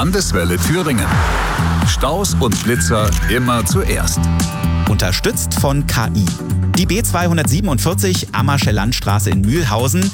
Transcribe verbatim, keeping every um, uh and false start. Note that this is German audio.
Landeswelle Thüringen. Staus und Blitzer immer zuerst. Unterstützt von K I. Die B zweihundertsiebenundvierzig Ammersche Landstraße in Mühlhausen